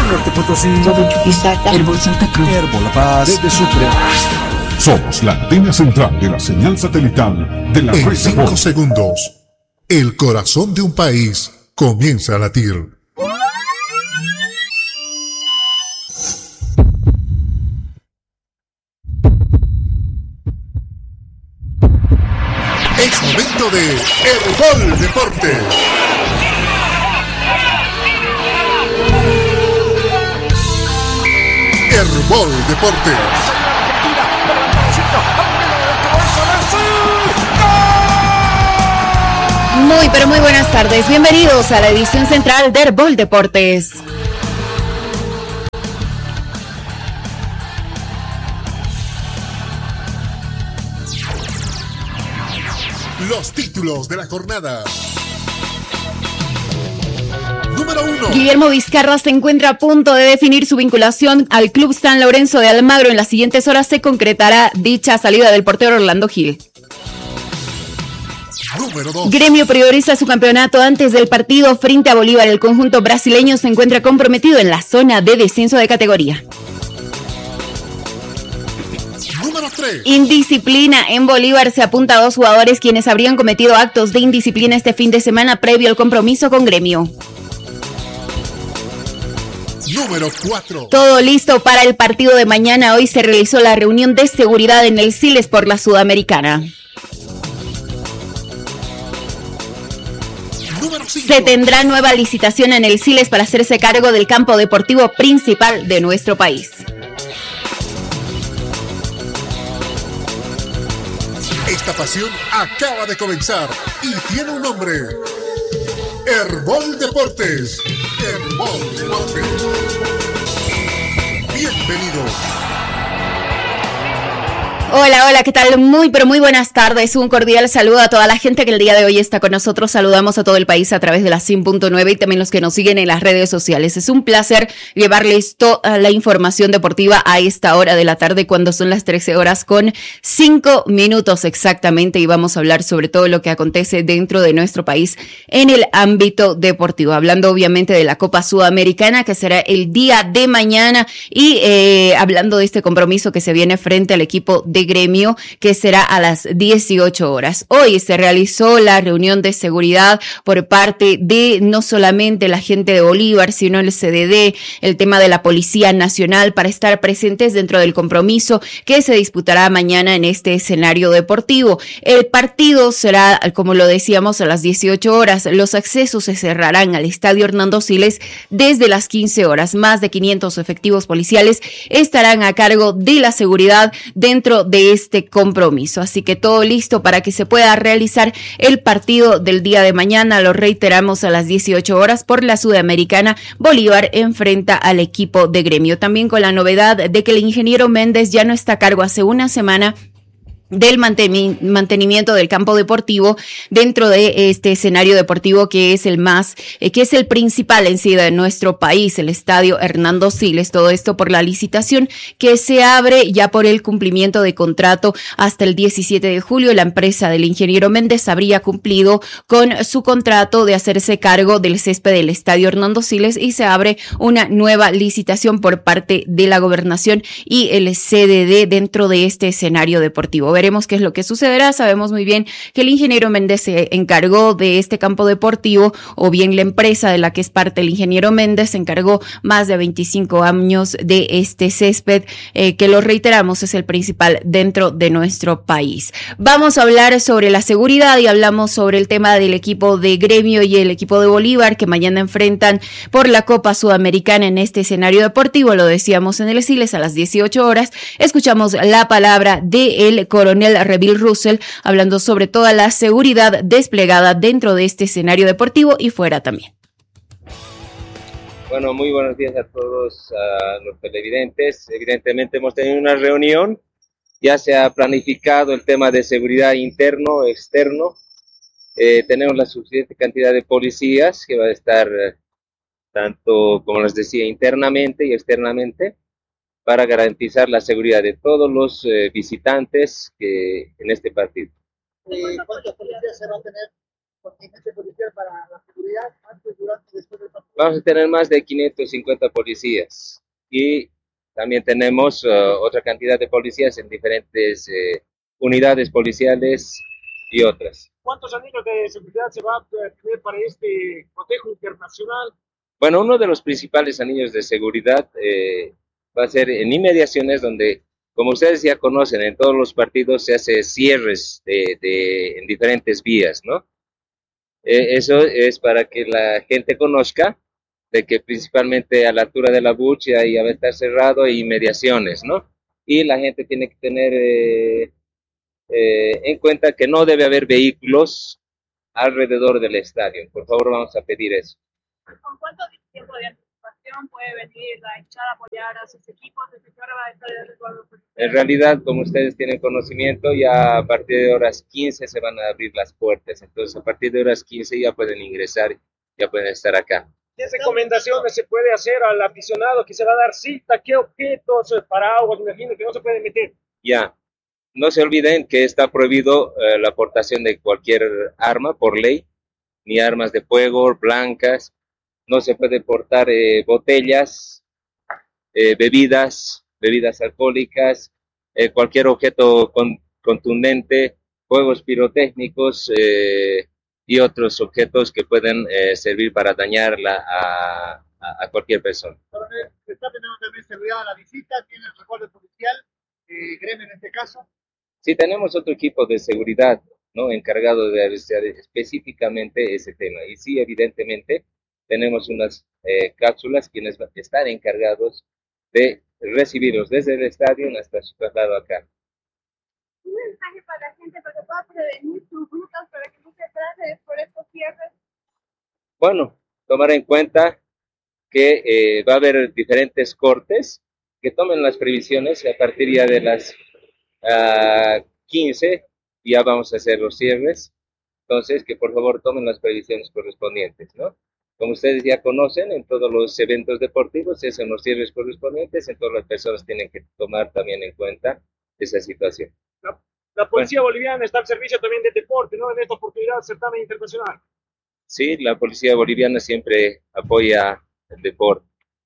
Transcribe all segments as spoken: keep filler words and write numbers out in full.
Norte Potosí, todo Chuquisaca, Herbol Santa Cruz, Herbol La Paz, desde Sucre. Somos la antena central de la señal satelital de la En red. cinco segundos, el corazón de un país comienza a latir. Es momento de Herbol Deportes. Herbol Deportes. Muy, pero muy buenas tardes. Bienvenidos a la edición central de Herbol Deportes. Los títulos de la jornada. Número uno. Guillermo Vizcarra se encuentra a punto de definir su vinculación al Club San Lorenzo de Almagro. En las siguientes horas se concretará dicha salida del portero Orlando Gil. Número dos. Gremio prioriza su campeonato antes del partido frente a Bolívar. El conjunto brasileño se encuentra comprometido en la zona de descenso de categoría. Número tres. Indisciplina en Bolívar. Se apunta a dos jugadores quienes habrían cometido actos de indisciplina este fin de semana previo al compromiso con Gremio. Número cuatro. Todo listo para el partido de mañana. Hoy se realizó la reunión de seguridad en el Siles por la Sudamericana. Número cinco. Se tendrá nueva licitación en el Siles para hacerse cargo del campo deportivo principal de nuestro país. Esta pasión acaba de comenzar y tiene un nombre. Herbol Deportes. Herbol Deportes. Bienvenido. Hola, hola, ¿qué tal? Muy, pero muy buenas tardes. Un cordial saludo a toda la gente que el día de hoy está con nosotros. Saludamos a todo el país a través de la cien punto nueve y también los que nos siguen en las redes sociales. Es un placer llevarles toda la información deportiva a esta hora de la tarde cuando son las trece horas con cinco minutos exactamente, y vamos a hablar sobre todo lo que acontece dentro de nuestro país en el ámbito deportivo. Hablando obviamente de la Copa Sudamericana que será el día de mañana y eh, hablando de este compromiso que se viene frente al equipo de Gremio, que será a las dieciocho horas. Hoy se realizó la reunión de seguridad por parte de no solamente la gente de Bolívar, sino el C D D, el tema de la Policía Nacional, para estar presentes dentro del compromiso que se disputará mañana en este escenario deportivo. El partido será, como lo decíamos, a las dieciocho horas. Los accesos se cerrarán al Estadio Hernando Siles desde las quince horas. Más de quinientos efectivos policiales estarán a cargo de la seguridad dentro de este compromiso. Así que todo listo para que se pueda realizar el partido del día de mañana. Lo reiteramos, a las dieciocho horas por la Sudamericana. Bolívar enfrenta al equipo de Gremio. También con la novedad de que el ingeniero Méndez ya no está a cargo hace una semana del mantenimiento del campo deportivo dentro de este escenario deportivo que es el más, eh, que es el principal en sí de nuestro país, el Estadio Hernando Siles. Todo esto por la licitación que se abre ya por el cumplimiento de contrato hasta el diecisiete de julio. La empresa del ingeniero Méndez habría cumplido con su contrato de hacerse cargo del césped del Estadio Hernando Siles y se abre una nueva licitación por parte de la gobernación y el C D D dentro de este escenario deportivo. Veremos qué es lo que sucederá. Sabemos muy bien que el ingeniero Méndez se encargó de este campo deportivo, o bien la empresa de la que es parte el ingeniero Méndez se encargó más de veinticinco años de este césped, eh, que lo reiteramos es el principal dentro de nuestro país. Vamos a hablar sobre la seguridad y hablamos sobre el tema del equipo de Gremio y el equipo de Bolívar que mañana enfrentan por la Copa Sudamericana en este escenario deportivo. Lo decíamos en el Siles a las dieciocho horas. Escuchamos la palabra del coronel Revil Russell hablando sobre toda la seguridad desplegada dentro de este escenario deportivo y fuera también. Bueno, muy buenos días a todos a los televidentes. Evidentemente hemos tenido una reunión, ya se ha planificado el tema de seguridad interno, externo. Eh, tenemos la suficiente cantidad de policías que va a estar eh, tanto, como les decía, internamente y externamente, para garantizar la seguridad de todos los eh, visitantes que en este partido. Eh, ¿Cuántos policías se va a tener? contingente policial para la seguridad antes, durante y después del partido? Vamos a tener más de quinientos cincuenta policías y también tenemos uh, otra cantidad de policías en diferentes eh, unidades policiales y otras. ¿Cuántos anillos de seguridad se va a tener para este cotejo internacional? Bueno, uno de los principales anillos de seguridad eh, va a ser en inmediaciones donde, como ustedes ya conocen, en todos los partidos se hace cierres de, de, en diferentes vías, ¿no? Eh, eso es para que la gente conozca de que principalmente a la altura de la buche ahí va a estar cerrado e inmediaciones, ¿no? Y la gente tiene que tener eh, eh, en cuenta que no debe haber vehículos alrededor del estadio. Por favor, vamos a pedir eso. ¿Con cuánto tiempo de anticipación puede venir la hinchada a apoyar a sus equipos? ¿Desde qué hora va a estar el resguardo? En realidad, como ustedes tienen conocimiento, ya a partir de horas quince se van a abrir las puertas. Entonces, a partir de horas quince ya pueden ingresar, ya pueden estar acá. ¿Qué recomendaciones se puede hacer al aficionado que se va a dar cita? ¿Qué objetos, paraguas, me imagino que no se pueden meter? Ya, no se olviden que está prohibido eh, la aportación de cualquier arma por ley, ni armas de fuego, blancas. No se puede portar eh, botellas, eh, bebidas, bebidas alcohólicas, eh, cualquier objeto con, contundente, fuegos pirotécnicos eh, y otros objetos que pueden eh, servir para dañarla a, a, a cualquier persona. Coronel, ¿se está teniendo también seguridad a la visita? ¿Tiene el resguardo policial? Eh, ¿Gremio en este caso? Sí, tenemos otro equipo de seguridad, ¿no?, encargado de realizar específicamente ese tema. Y sí, evidentemente, tenemos unas eh, cápsulas quienes están encargados de recibirlos desde el estadio hasta su traslado acá. ¿Un mensaje para la gente para que pueda prevenir sus rutas, para que no se atrase por estos cierres? Bueno, tomar en cuenta que eh, va a haber diferentes cortes, que tomen las previsiones a partir ya de las uh, quince, ya vamos a hacer los cierres, entonces que por favor tomen las previsiones correspondientes, ¿no? Como ustedes ya conocen, en todos los eventos deportivos se hacen los cierres correspondientes, entonces las personas tienen que tomar también en cuenta esa situación. La, la policía bueno. boliviana está al servicio también del deporte, ¿no?, en esta oportunidad del certamen internacional. Sí, la policía boliviana siempre apoya el deporte.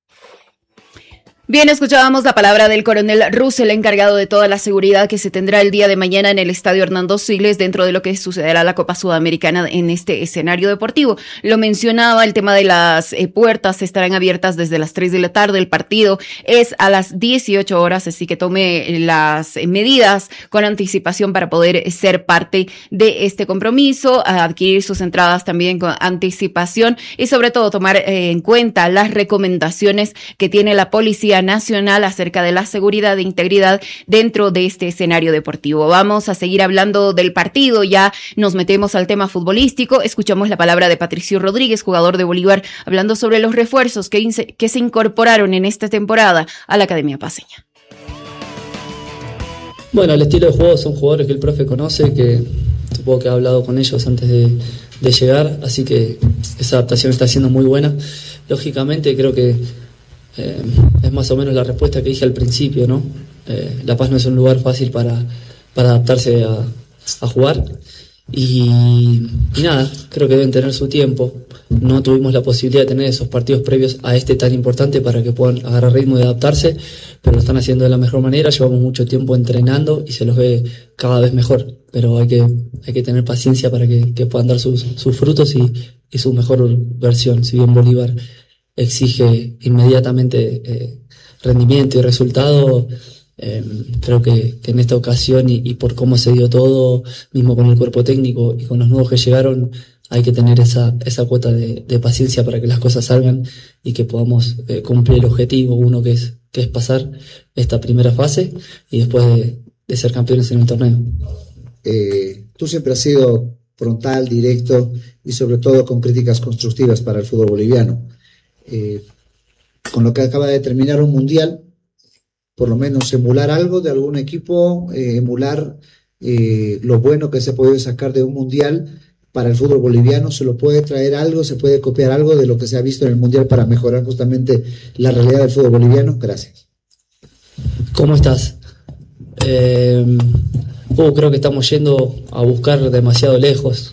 Bien, escuchábamos la palabra del coronel Russell, encargado de toda la seguridad que se tendrá el día de mañana en el Estadio Hernando Siles dentro de lo que sucederá la Copa Sudamericana en este escenario deportivo. Lo mencionaba, el tema de las eh, puertas estarán abiertas desde las tres de la tarde. El partido es a las dieciocho horas, así que tome las medidas con anticipación para poder ser parte de este compromiso, adquirir sus entradas también con anticipación y sobre todo tomar eh, en cuenta las recomendaciones que tiene la Policía Nacional acerca de la seguridad e integridad dentro de este escenario deportivo. Vamos a seguir hablando del partido, ya nos metemos al tema futbolístico. Escuchamos la palabra de Patricio Rodríguez, jugador de Bolívar, hablando sobre los refuerzos que, in- que se incorporaron en esta temporada a la Academia Paceña. Bueno, el estilo de juego son jugadores que el profe conoce, que supongo que ha hablado con ellos antes de, de llegar, así que esa adaptación está siendo muy buena. Lógicamente creo que Eh, es más o menos la respuesta que dije al principio, ¿no? Eh, La Paz no es un lugar fácil para, para adaptarse a, a jugar y, y nada, creo que deben tener su tiempo. No tuvimos la posibilidad de tener esos partidos previos a este tan importante para que puedan agarrar ritmo y adaptarse, pero lo están haciendo de la mejor manera. Llevamos mucho tiempo entrenando y se los ve cada vez mejor, pero hay que, hay que tener paciencia para que, que puedan dar sus, sus frutos y, y su mejor versión. Si bien Bolívar exige inmediatamente eh, rendimiento y resultado, eh, creo que, que en esta ocasión y, y por cómo se dio todo, mismo con el cuerpo técnico y con los nuevos que llegaron, hay que tener esa, esa cuota de, de paciencia para que las cosas salgan y que podamos eh, cumplir el objetivo, uno que es, que es pasar esta primera fase y después de, de ser campeones en el torneo. Eh, tú siempre has sido frontal, directo y sobre todo con críticas constructivas para el fútbol boliviano. Eh, con lo que acaba de terminar un mundial, por lo menos emular algo de algún equipo, eh, emular eh, lo bueno que se puede sacar de un mundial para el fútbol boliviano, se lo puede traer algo, se puede copiar algo de lo que se ha visto en el mundial para mejorar justamente la realidad del fútbol boliviano. Gracias. ¿Cómo estás? Eh, uh, creo que estamos yendo a buscar demasiado lejos.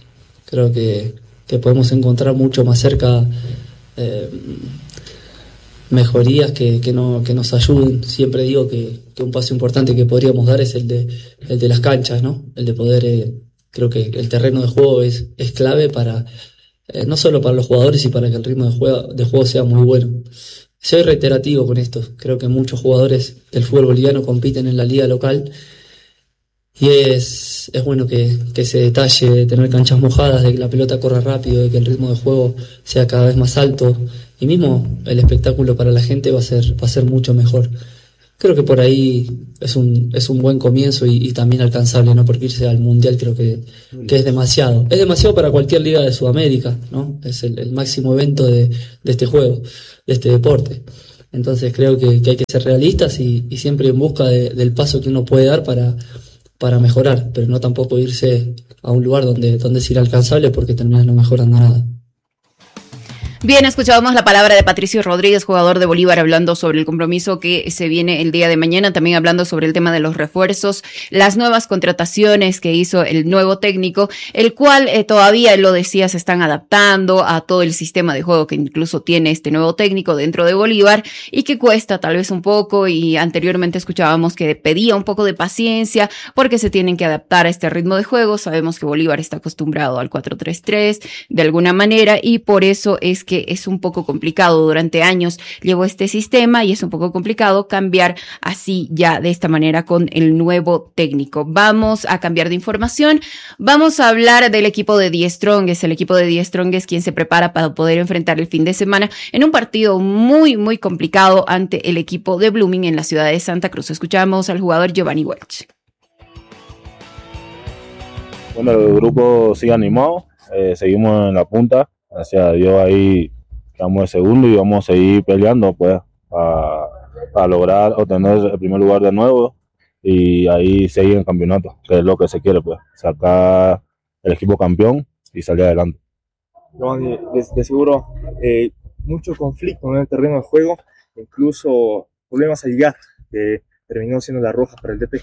Creo que, que podemos encontrar mucho más cerca eh, mejorías que, que, no, que nos ayuden. Siempre digo que, que un paso importante que podríamos dar es el de, el de las canchas, ¿no? El de poder, eh, creo que el terreno de juego es, es clave para, eh, no solo para los jugadores y para que el ritmo de juego, de juego sea muy bueno. Soy reiterativo con esto, creo que muchos jugadores del fútbol boliviano compiten en la liga local y es, es bueno que, que se detalle de tener canchas mojadas, de que la pelota corra rápido, de que el ritmo de juego sea cada vez más alto y mismo el espectáculo para la gente va a ser, va a ser mucho mejor. Creo que por ahí es un, es un buen comienzo y, y también alcanzable, ¿no? Porque irse al Mundial creo que, que es demasiado. Es demasiado para cualquier liga de Sudamérica, ¿no? Es el, el máximo evento de, de este juego, de este deporte. Entonces creo que, que hay que ser realistas y, y siempre en busca de, del paso que uno puede dar para, para mejorar, pero no tampoco irse a un lugar donde, donde es inalcanzable porque terminas no mejorando nada. Bien, escuchábamos la palabra de Patricio Rodríguez, jugador de Bolívar, hablando sobre el compromiso que se viene el día de mañana, también hablando sobre el tema de los refuerzos, las nuevas contrataciones que hizo el nuevo técnico, el cual eh, todavía, él lo decía, se están adaptando a todo el sistema de juego que incluso tiene este nuevo técnico dentro de Bolívar y que cuesta tal vez un poco, y anteriormente escuchábamos que pedía un poco de paciencia porque se tienen que adaptar a este ritmo de juego. Sabemos que Bolívar está acostumbrado al cuatro tres tres de alguna manera y por eso es que es un poco complicado. Durante años llevó este sistema y es un poco complicado cambiar así ya de esta manera con el nuevo técnico. Vamos a cambiar de información. Vamos a hablar del equipo de Die Strongest. El equipo de Die Strongest, quien se prepara para poder enfrentar el fin de semana en un partido muy, muy complicado ante el equipo de Blooming en la ciudad de Santa Cruz. Escuchamos al jugador Giovanni Welch. Bueno, el grupo sigue animado. Eh, seguimos en la punta. Gracias a Dios ahí quedamos de segundo y vamos a seguir peleando pues para lograr obtener el primer lugar de nuevo y ahí seguir en el campeonato, que es lo que se quiere, pues sacar el equipo campeón y salir adelante. De, de seguro eh, mucho conflicto en el terreno de juego, incluso problemas al llegar, que terminó siendo la roja para el D T.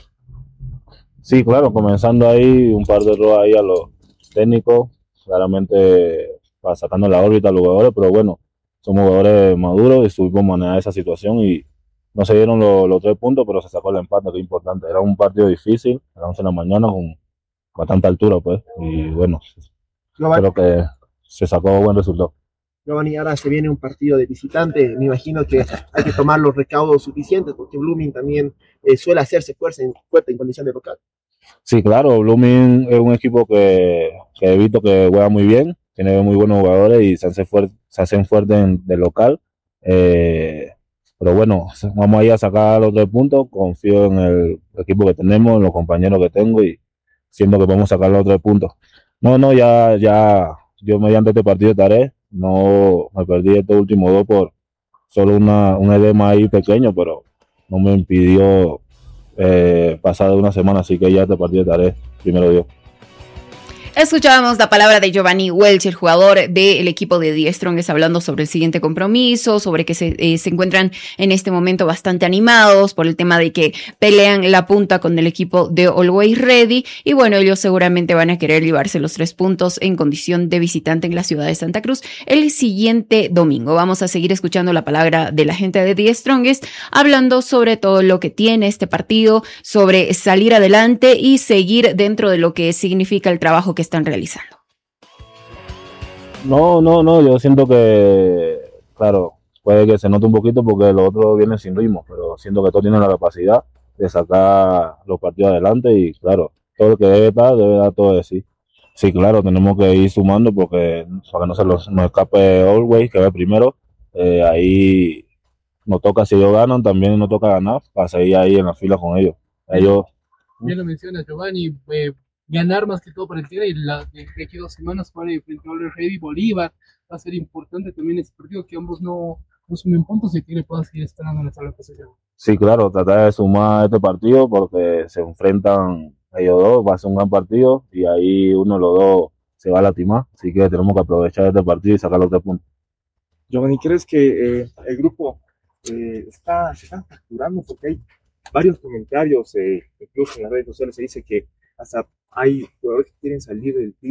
Sí, claro, comenzando ahí un par de rojas ahí a los técnicos, claramente para sacando la órbita a los jugadores, pero bueno, somos jugadores maduros y supimos manejar esa situación y no se dieron los, los tres puntos, pero se sacó el empate, que es importante. Era un partido difícil, a las once de la mañana con bastante altura, pues, y bueno, Giovanni, creo que se sacó buen resultado. Giovanni, ahora se viene un partido de visitante, me imagino que hay que tomar los recaudos suficientes porque Blooming también eh, suele hacerse fuerte en, fuerte en condición de local. Sí, claro, Blooming es un equipo que, que he visto que juega muy bien, tiene muy buenos jugadores y se hacen fuertes se hacen fuerte de local. Eh, pero bueno, vamos a ir a sacar los tres puntos. Confío en el equipo que tenemos, en los compañeros que tengo y siento que podemos sacar los tres puntos. No, no, ya, ya, yo mediante este partido estaré. No me perdí estos últimos dos por solo una, un edema ahí pequeño, pero no me impidió eh, pasar de una semana, así que ya este partido estaré, primero Dios. Escuchábamos la palabra de Giovanni Welch, el jugador del equipo de Die Strongest, hablando sobre el siguiente compromiso, sobre que se, eh, se encuentran en este momento bastante animados por el tema de que pelean la punta con el equipo de Always Ready y bueno, ellos seguramente van a querer llevarse los tres puntos en condición de visitante en la ciudad de Santa Cruz el siguiente domingo. Vamos a seguir escuchando la palabra de la gente de Die Strongest, hablando sobre todo lo que tiene este partido, sobre salir adelante y seguir dentro de lo que significa el trabajo que están realizando. No, no, no, yo siento que, claro, puede que se note un poquito porque los otros vienen sin ritmo, pero siento que todos tienen la capacidad de sacar los partidos adelante y claro, todo lo que debe dar, debe dar todo de sí. Sí, claro, tenemos que ir sumando porque para que no se nos, nos escape Always, que va primero, eh, ahí nos toca, si ellos ganan, también nos toca ganar para seguir ahí en la fila con ellos. Ellos bien lo menciona Giovanni, eh, ganar más que todo para el Tigre y la, de, de aquí dos semanas jugar frente a Always Ready Bolívar va a ser importante también ese partido, que ambos no, no sumen puntos y el Tigre pueda seguir estando en la tabla de posición. Sí, claro, tratar de sumar este partido porque se enfrentan ellos dos, va a ser un gran partido y ahí uno de los dos se va a lastimar, así que tenemos que aprovechar este partido y sacar los tres puntos. Giovanni, ¿crees que eh, el grupo eh, está, se está fracturando? Porque hay varios comentarios, eh, incluso en las redes sociales se dice que hasta hay jugadores que quieren salir del Tigre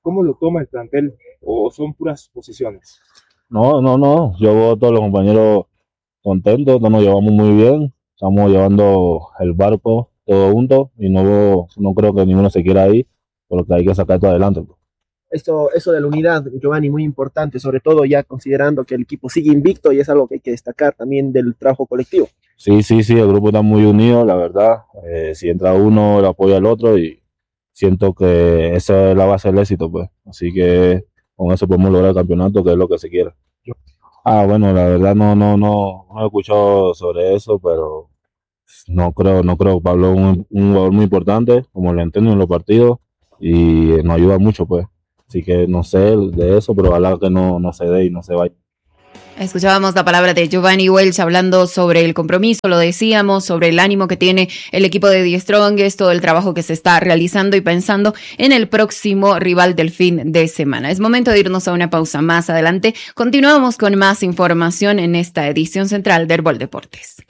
¿Cómo lo toma el plantel o son puras suposiciones? No, no, no. Yo veo a todos los compañeros contentos, todos nos llevamos muy bien. Estamos llevando el barco todos juntos y no, no creo que ninguno se quiera ir, porque hay que sacar esto adelante. Esto, eso de la unidad, Giovanni, muy importante, sobre todo ya considerando que el equipo sigue invicto y es algo que hay que destacar también del trabajo colectivo. Sí, sí, sí, el grupo está muy unido, la verdad. Eh, si entra uno, el apoya al otro y siento que esa es la base del éxito, pues. Así que con eso podemos lograr el campeonato, que es lo que se quiere. Ah, bueno, la verdad no, no, no, no he escuchado sobre eso, pero no creo, no creo. Pablo es un, un jugador muy importante, como lo entiendo en los partidos, y nos ayuda mucho, pues. Así que no sé de eso, pero ojalá que no, no se dé y no se vaya. Escuchábamos la palabra de Giovanni Welch hablando sobre el compromiso, lo decíamos, sobre el ánimo que tiene el equipo de The Strongest, todo el trabajo que se está realizando y pensando en el próximo rival del fin de semana. Es momento de irnos a una pausa. Más adelante continuamos con más información en esta edición central de Herbol Deportes.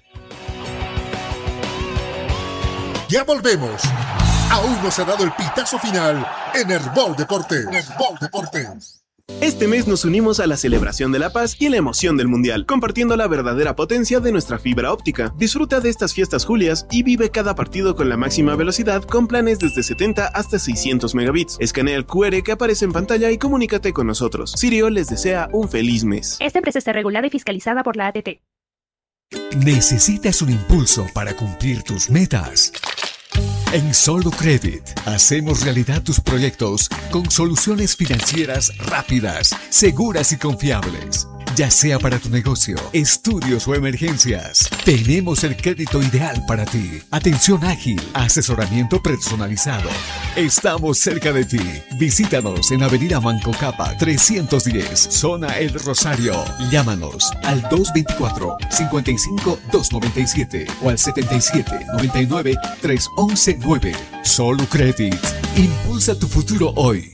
Ya volvemos. Aún no se ha dado el pitazo final en Herbol Deportes. Herbol Deportes. Este mes nos unimos a la celebración de la paz y la emoción del mundial, compartiendo la verdadera potencia de nuestra fibra óptica. Disfruta de estas fiestas julias y vive cada partido con la máxima velocidad con planes desde setenta hasta seiscientos megabits. Escanea el cu erre que aparece en pantalla y comunícate con nosotros. Sirio les desea un feliz mes. Esta empresa está regulada y fiscalizada por la A T T. ¿Necesitas un impulso para cumplir tus metas? En Solo Credit hacemos realidad tus proyectos con soluciones financieras rápidas, seguras y confiables. Ya sea para tu negocio, estudios o emergencias, tenemos el crédito ideal para ti. Atención ágil, asesoramiento personalizado. Estamos cerca de ti. Visítanos en Avenida Manco Capa trescientos diez, Zona El Rosario. Llámanos al dos veinticuatro, cincuenta y cinco, doscientos noventa y siete o al setenta y siete, noventa y nueve, trescientos once nueve. Solo Credit. Impulsa tu futuro hoy.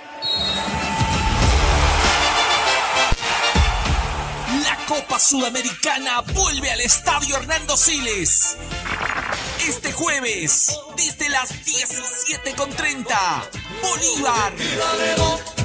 Copa Sudamericana vuelve al Estadio Hernando Siles. Este jueves, desde las diecisiete con treinta, Bolívar